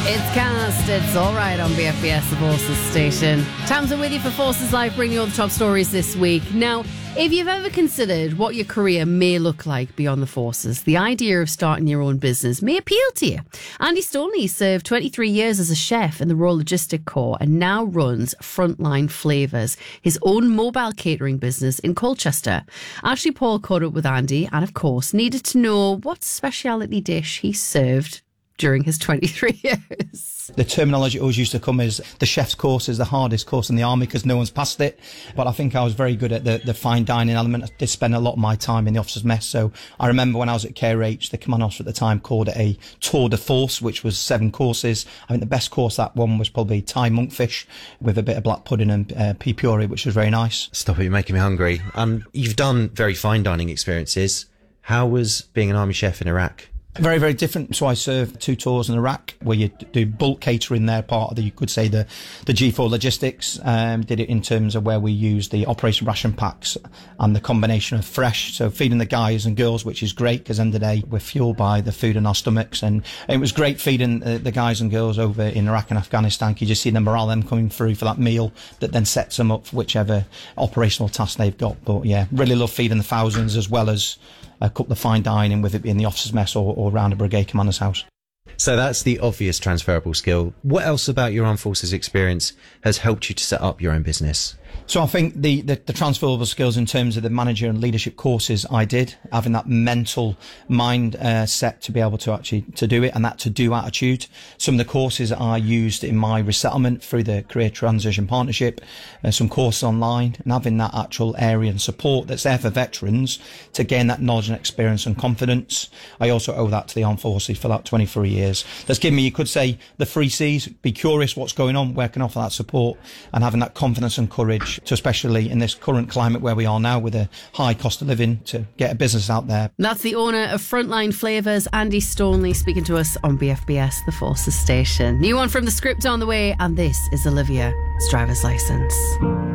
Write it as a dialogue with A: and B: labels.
A: It's Cast, it's all right on BFBS, the Forces station. Tamsin with you for Forces Live, bringing you all the top stories this week. Now, if you've ever considered what your career may look like beyond the Forces, the idea of starting your own business may appeal to you. Andy Stoneley served 23 years as a chef in the Royal Logistic Corps and now runs Frontline Flavours, his own mobile catering business in Colchester. Ashley Paul caught up with Andy and, of course, needed to know what speciality dish he served during his 23 years.
B: The terminology always used to come as the chef's course is the hardest course in the army because no one's passed it. But I think I was very good at the fine dining element. I did spend a lot of my time in the officers' mess. So I remember when I was at KRH, the command officer at the time called it a tour de force, which was 7 courses. I think the best course that one was probably Thai monkfish with a bit of black pudding and pea puree, which was very nice.
C: Stop it, you're making me hungry. You've done very fine dining experiences. How was being an army chef in Iraq?
B: Very, very different. So I served 2 tours in Iraq where you do bulk catering there, part of the, you could say the G4 logistics. Did it in terms of where we used the operation ration packs and the combination of fresh. So feeding the guys and girls, which is great because end of the day we're fueled by the food in our stomachs. And it was great feeding the guys and girls over in Iraq and Afghanistan. You just see the morale them coming through for that meal that then sets them up for whichever operational task they've got. But yeah, really love feeding the thousands as well as a couple of fine dining, with it being the officer's mess or around a brigade commander's house.
C: So that's the obvious transferable skill. What else about your armed forces experience has helped you to set up your own business?
B: So I think the transferable skills in terms of the manager and leadership courses I did, having that mental mind set to be able to actually to do it, and that to-do attitude. Some of the courses I used in my resettlement through the Career Transition Partnership, some courses online, and having that actual area and support that's there for veterans to gain that knowledge and experience and confidence. I also owe that to the armed forces for that 23 years. That's given me, you could say, the 3 C's: be curious what's going on, where I can offer that support, and having that confidence and courage to, especially in this current climate where we are now with a high cost of living, to get a business out there.
A: That's the owner of Frontline Flavours, Andy Stoneley, speaking to us on BFBS, the Forces station. New one from The Script on the way, and this is Olivia's driver's licence.